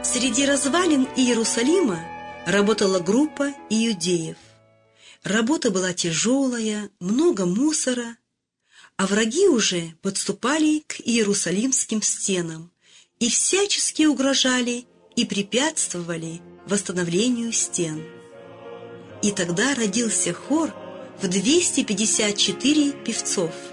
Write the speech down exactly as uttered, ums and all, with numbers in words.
Среди развалин Иерусалима работала группа иудеев. Работа была тяжелая, много мусора, а враги уже подступали к иерусалимским стенам и всячески угрожали и препятствовали восстановлению стен. И тогда родился хор в двести пятьдесят четыре певцов.